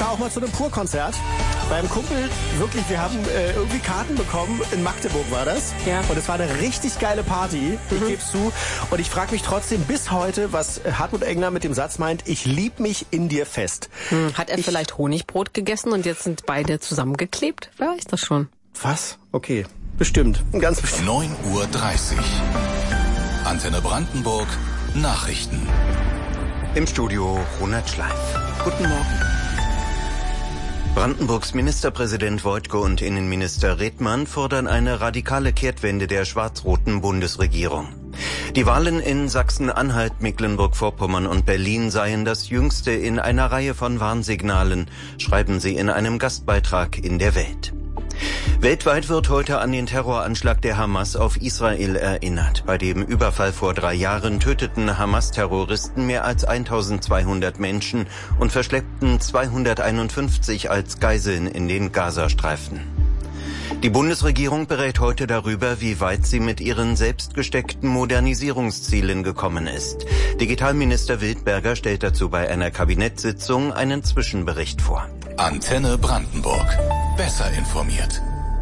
war auch mal zu einem Pur-Konzert. Beim Kumpel, wirklich, wir haben irgendwie Karten bekommen. In Magdeburg war das. Ja. Und es war eine richtig geile Party. Ich gebe es zu. Und ich frage mich trotzdem bis heute, was Hartmut Engler mit dem Satz meint, ich lieb mich in dir fest. Hat er vielleicht Honigbrot gegessen und jetzt sind beide zusammengeklebt? Wer weiß das schon? Was? Okay. Bestimmt. Ganz bestimmt. 9:30 Uhr. Antenne Brandenburg. Nachrichten. Im Studio Ronald Schleif. Guten Morgen. Brandenburgs Ministerpräsident Woidke und Innenminister Redmann fordern eine radikale Kehrtwende der schwarz-roten Bundesregierung. Die Wahlen in Sachsen-Anhalt, Mecklenburg-Vorpommern und Berlin seien das jüngste in einer Reihe von Warnsignalen, schreiben sie in einem Gastbeitrag in der Welt. Weltweit wird heute an den Terroranschlag der Hamas auf Israel erinnert. Bei dem Überfall vor 3 Jahren töteten Hamas-Terroristen mehr als 1200 Menschen und verschleppten 251 als Geiseln in den Gazastreifen. Die Bundesregierung berät heute darüber, wie weit sie mit ihren selbst gesteckten Modernisierungszielen gekommen ist. Digitalminister Wildberger stellt dazu bei einer Kabinettssitzung einen Zwischenbericht vor. Antenne Brandenburg. Besser informiert.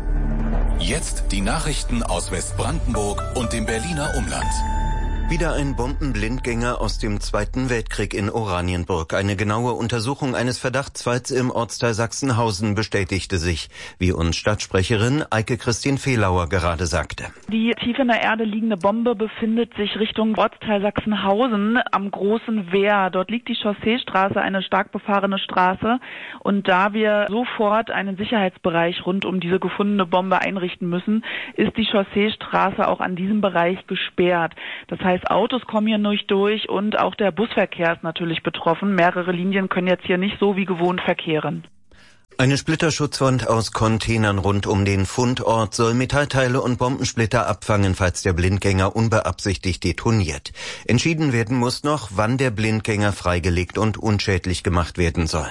Jetzt die Nachrichten aus Westbrandenburg und dem Berliner Umland. Wieder ein Bombenblindgänger aus dem Zweiten Weltkrieg in Oranienburg. Eine genaue Untersuchung eines Verdachtsfalls im Ortsteil Sachsenhausen bestätigte sich, wie uns Stadtsprecherin Eike-Christine Fehlauer gerade sagte. Die tief in der Erde liegende Bombe befindet sich Richtung Ortsteil Sachsenhausen am Großen Wehr. Dort liegt die Chausseestraße, eine stark befahrene Straße. Und da wir sofort einen Sicherheitsbereich rund um diese gefundene Bombe einrichten müssen, ist die Chausseestraße auch an diesem Bereich gesperrt. Das heißt, Autos kommen hier nicht durch und auch der Busverkehr ist natürlich betroffen. Mehrere Linien können jetzt hier nicht so wie gewohnt verkehren. Eine Splitterschutzwand aus Containern rund um den Fundort soll Metallteile und Bombensplitter abfangen, falls der Blindgänger unbeabsichtigt detoniert. Entschieden werden muss noch, wann der Blindgänger freigelegt und unschädlich gemacht werden soll.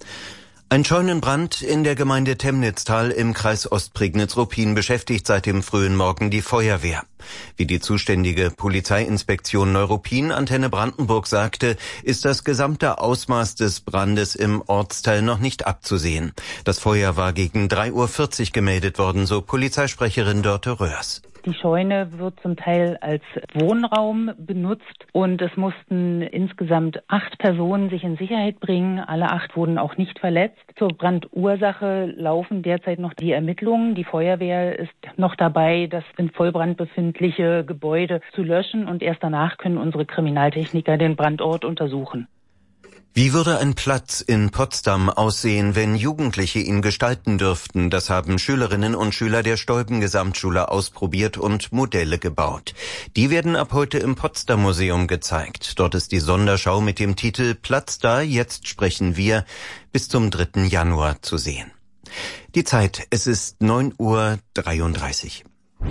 Ein Scheunenbrand in der Gemeinde Temnitztal im Kreis Ostprignitz-Ruppin beschäftigt seit dem frühen Morgen die Feuerwehr. Wie die zuständige Polizeiinspektion Neuruppin Antenne Brandenburg sagte, ist das gesamte Ausmaß des Brandes im Ortsteil noch nicht abzusehen. Das Feuer war gegen 3:40 Uhr gemeldet worden, so Polizeisprecherin Dörte Röhrs. Die Scheune wird zum Teil als Wohnraum benutzt und es mussten insgesamt 8 Personen sich in Sicherheit bringen. Alle 8 wurden auch nicht verletzt. Zur Brandursache laufen derzeit noch die Ermittlungen. Die Feuerwehr ist noch dabei, das in Vollbrand befindliche Gebäude zu löschen und erst danach können unsere Kriminaltechniker den Brandort untersuchen. Wie würde ein Platz in Potsdam aussehen, wenn Jugendliche ihn gestalten dürften? Das haben Schülerinnen und Schüler der Stolpen-Gesamtschule ausprobiert und Modelle gebaut. Die werden ab heute im Potsdam-Museum gezeigt. Dort ist die Sonderschau mit dem Titel Platz da, jetzt sprechen wir, bis zum 3. Januar zu sehen. Die Zeit, es ist 9:33 Uhr.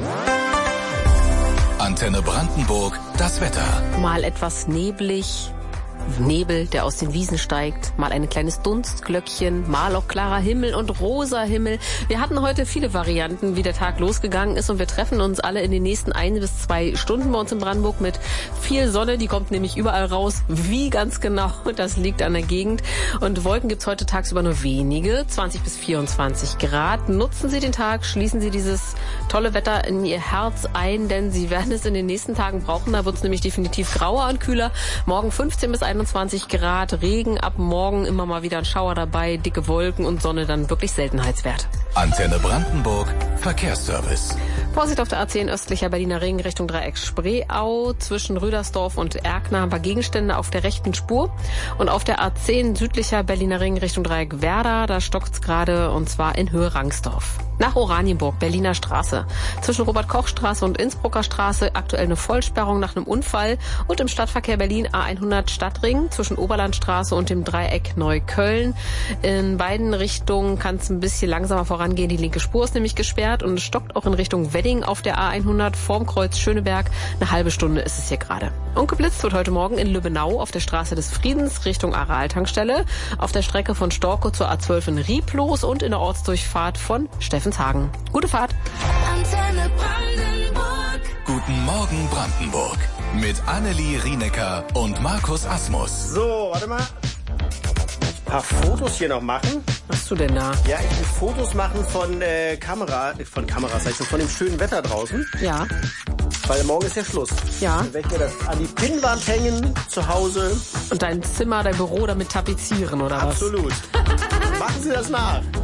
Antenne Brandenburg, das Wetter. Mal etwas neblig. Nebel, der aus den Wiesen steigt, mal ein kleines Dunstglöckchen, mal auch klarer Himmel und rosa Himmel. Wir hatten heute viele Varianten, wie der Tag losgegangen ist und wir treffen uns alle in den nächsten 1 bis 2 Stunden bei uns in Brandenburg mit viel Sonne, die kommt nämlich überall raus. Wie ganz genau, das liegt an der Gegend. Und Wolken gibt's heute tagsüber nur wenige, 20 bis 24 Grad. Nutzen Sie den Tag, schließen Sie dieses tolle Wetter in Ihr Herz ein, denn Sie werden es in den nächsten Tagen brauchen. Da wird's nämlich definitiv grauer und kühler. Morgen 15 bis 21 Grad, Regen ab morgen, immer mal wieder ein Schauer dabei, dicke Wolken und Sonne dann wirklich Seltenheitswert. Antenne Brandenburg, Verkehrsservice. Vorsicht auf der A10 östlicher Berliner Ring Richtung Dreieck Spreeau. Zwischen Rüdersdorf und Erkner haben wir Gegenstände auf der rechten Spur. Und auf der A10 südlicher Berliner Ring Richtung Dreieck Werder, da stockt's gerade und zwar in Höhe Rangsdorf. Nach Oranienburg, Berliner Straße. Zwischen Robert-Koch-Straße und Innsbrucker Straße aktuell eine Vollsperrung nach einem Unfall. Und im Stadtverkehr Berlin A100 Stadtring zwischen Oberlandstraße und dem Dreieck Neukölln. In beiden Richtungen kann es ein bisschen langsamer vorangehen. Die linke Spur ist nämlich gesperrt und es stockt auch in Richtung Wedding auf der A100 vorm Kreuz Schöneberg. Eine halbe Stunde ist es hier gerade. Und geblitzt wird heute Morgen in Lübbenau auf der Straße des Friedens Richtung Aral-Tankstelle, auf der Strecke von Storkow zur A12 in Rieblos und in der Ortsdurchfahrt von Steffenshagen. Gute Fahrt! Antenne Brandenburg. Guten Morgen Brandenburg. Mit Annelie Rienecker und Markus Asmus. So, warte mal. paar Fotos hier noch machen. Was hast du denn da? Ja, ich will Fotos machen von Kameras, sag ich schon, von dem schönen Wetter draußen. Ja. Weil morgen ist ja Schluss. Ja. Dann werde ich mir das an die Pinnwand hängen zu Hause. Und dein Zimmer, dein Büro damit tapezieren, oder was? Absolut. Machen Sie das nach.